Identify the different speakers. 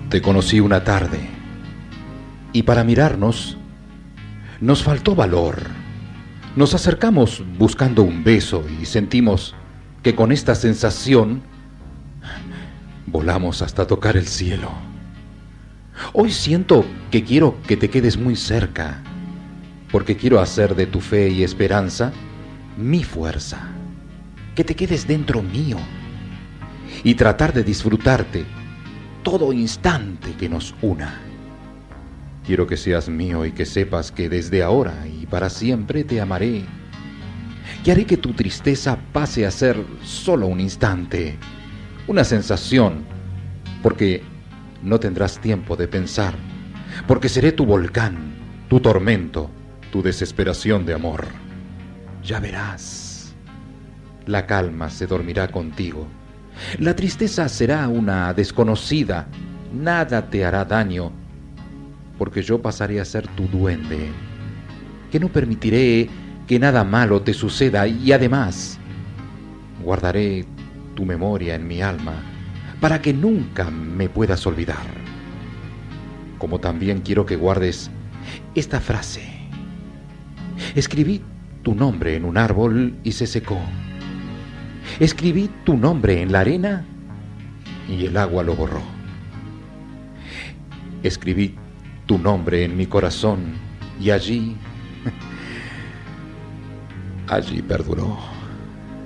Speaker 1: Te conocí una tarde y para mirarnos nos faltó valor. Nos acercamos buscando un beso y sentimos que con esta sensación volamos hasta tocar el cielo. Hoy siento que quiero que te quedes muy cerca, porque quiero hacer de tu fe y esperanza mi fuerza, que te quedes dentro mío y tratar de disfrutarte todo instante que nos una. Quiero que seas mío y que sepas que desde ahora y para siempre te amaré, que haré que tu tristeza pase a ser solo un instante, una sensación, porque no tendrás tiempo de pensar, porque seré tu volcán, tu tormento, tu desesperación de amor. Ya verás, la calma se dormirá contigo, la tristeza será una desconocida, nada te hará daño, porque yo pasaré a ser tu duende, que no permitiré que nada malo te suceda y además guardaré tu memoria en mi alma para que nunca me puedas olvidar. Como también quiero que guardes esta frase. Escribí tu nombre en un árbol y se secó. Escribí tu nombre en la arena y el agua lo borró. Escribí tu nombre en mi corazón y allí perduró.